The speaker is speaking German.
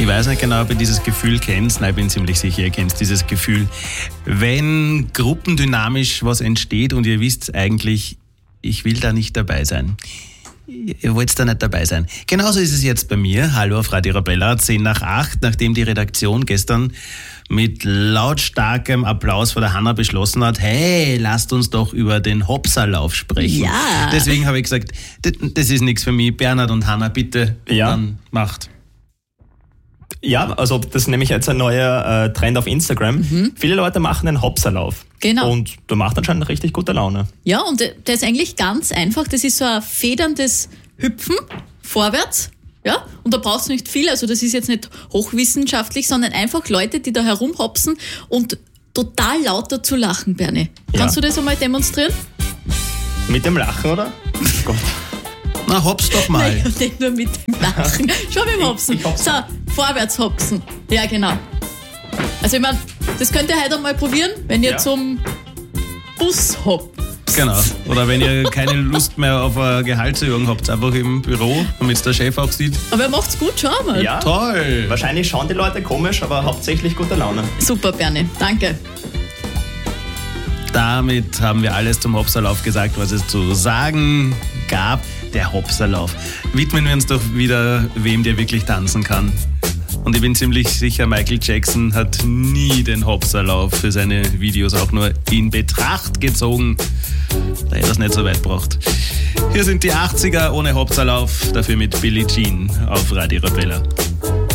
Ich weiß nicht genau, ob ihr dieses Gefühl kennt. Nein, ich bin ziemlich sicher, ihr kennt dieses Gefühl. Wenn gruppendynamisch was entsteht und ihr wisst eigentlich, ich will da nicht dabei sein. Ihr wollt da nicht dabei sein. Genauso ist es jetzt bei mir. Hallo auf Radio Arabella, 7:50, nachdem die Redaktion gestern mit lautstarkem Applaus vor der Hanna beschlossen hat, hey, lasst uns doch über den Hopserlauf sprechen. Ja. Deswegen habe ich gesagt, das ist nichts für mich. Bernhard und Hanna, bitte, dann macht. Ja, also das ist nämlich jetzt ein neuer Trend auf Instagram. Viele Leute machen einen Hopserlauf. Genau. Und der macht anscheinend richtig gute Laune. Ja, und der ist eigentlich ganz einfach. Das ist so ein federndes Hüpfen vorwärts. Ja, und da brauchst du nicht viel. Also das ist jetzt nicht hochwissenschaftlich, sondern einfach Leute, die da herumhopsen und total laut dazu lachen, Bernie. Ja. Kannst du das einmal demonstrieren? Mit dem Lachen, oder? Gott. Na, hops doch mal. Nein, nicht nur mit dem Lachen. Schau mit dem Hopsen. Ich hopse. So, vorwärts hopsen. Ja, genau. Also ich meine, das könnt ihr heute einmal probieren, wenn ihr zum Bus hoppt. Genau. Oder wenn ihr keine Lust mehr auf eine Gehaltserhöhung habt, einfach im Büro, damit es der Chef auch sieht. Aber er macht's gut, schau mal. Ja, Toll! wahrscheinlich schauen die Leute komisch, aber hauptsächlich gute Laune. Super, Bernie. Danke. Damit haben wir alles zum Hopserlauf gesagt, was es zu sagen gab. Der Hopserlauf. Widmen wir uns doch wieder, wem der wirklich tanzen kann. Und ich bin ziemlich sicher, Michael Jackson hat nie den Hopserlauf für seine Videos auch nur in Betracht gezogen, da er das nicht so weit braucht. Hier sind die 80er ohne Hopserlauf, dafür mit Billie Jean auf Radio Arabella.